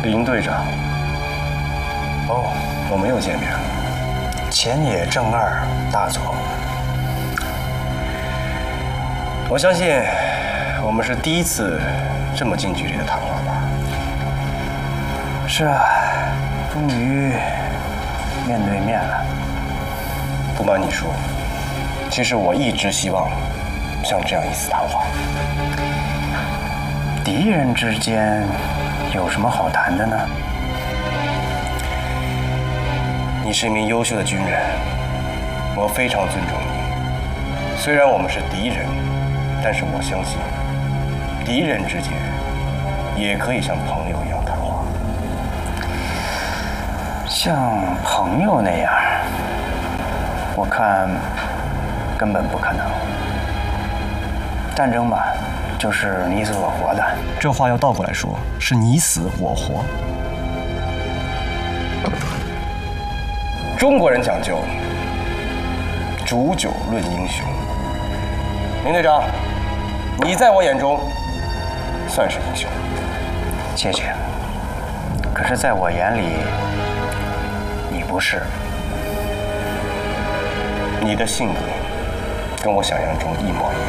林队长。哦，我们又见面了。 前野正二大佐。 我相信我们是第一次这么近距离的谈话吧？ 是啊，终于面对面了。 不瞒你说，其实我一直希望像这样一次谈话。 敌人之间有什么好谈的呢？ 你是一名优秀的军人，我非常尊重你。虽然我们是敌人，但是我相信，敌人之间也可以像朋友一样谈话。 像朋友那样，我看根本不可能。战争嘛，就是你死我活的。 这话要倒过来说，是你死我活。中国人讲究煮酒论英雄。林队长，你在我眼中算是英雄。 谢谢。可是在我眼里，你不是。 你的性格跟我想象中一模一样。